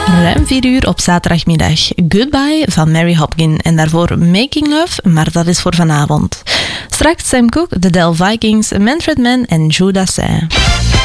Ruim 4 uur op zaterdagmiddag. Goodbye van Mary Hopkin en daarvoor Making Love, maar dat is voor vanavond. Straks Sam Cooke, The Del Vikings, Manfred Mann en Judas Dassin.